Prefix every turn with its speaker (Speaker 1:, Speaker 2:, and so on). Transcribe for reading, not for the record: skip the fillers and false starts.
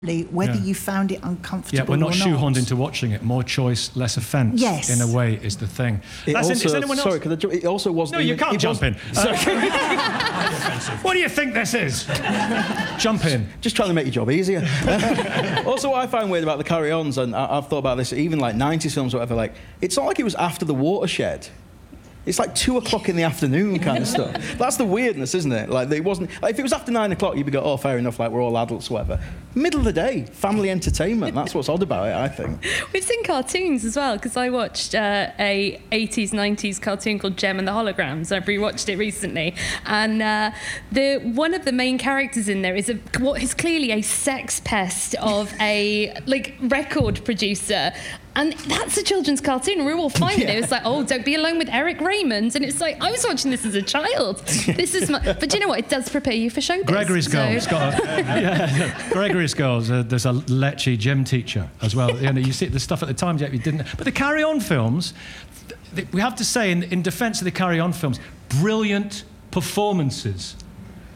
Speaker 1: whether you found it uncomfortable
Speaker 2: Yeah, we're not
Speaker 1: or
Speaker 2: shoehorned into watching it. More choice, less offence.
Speaker 1: Yes.
Speaker 2: In a way, is the thing.
Speaker 3: It
Speaker 2: Is
Speaker 3: also,
Speaker 2: anyone else?
Speaker 3: sorry, it also wasn't...
Speaker 2: No, you can't jump in.
Speaker 3: Sorry.
Speaker 2: What do you think this is? Jump in.
Speaker 3: Just trying to make your job easier. Also, what I find weird about the Carry-Ons, and I've thought about this, even like 90s films or whatever, like, it's not like it was after The Watershed. It's like 2 o'clock in the afternoon kind of stuff. That's the weirdness, isn't it? Like, it wasn't... Like, if it was after 9 o'clock, you'd be go, oh, fair enough, like, we're all adults, whatever. Middle of the day, family entertainment. That's what's odd about it, I think.
Speaker 4: We've seen cartoons as well, because I watched a 80s, 90s cartoon called Gem and the Holograms. I've rewatched it recently. And one of the main characters in there is what is clearly a sex pest of a, like, record producer. And that's a children's cartoon, and we were all fine with it. It was like, oh, don't be alone with Eric Raymond. And it's like, I was watching this as a child. This is but do you know what? It does prepare you for showbiz.
Speaker 2: Gregory's Girls got a... Gregory's Girls, there's a lechy gym teacher as well. You know, you see the stuff at the time, you didn't... But the Carry On films, we have to say, in defence of the Carry On films, brilliant performances